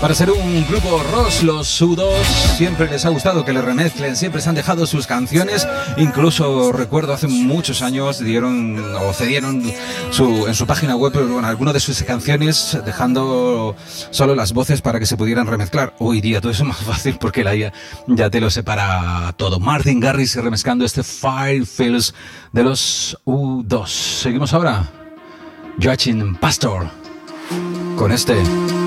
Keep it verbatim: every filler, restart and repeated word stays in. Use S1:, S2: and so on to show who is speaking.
S1: Para ser un grupo rock, los U dos siempre les ha gustado que le remezclen, siempre se han dejado sus canciones. Incluso recuerdo hace muchos años dieron o cedieron su, en su página web bueno, algunas de sus canciones, dejando solo las voces para que se pudieran remezclar. Hoy día todo eso es más fácil porque la I A ya te lo separa todo. Martin Garrix remezclando este Fire Fields de los U dos. Seguimos ahora. Joachim Pastor con este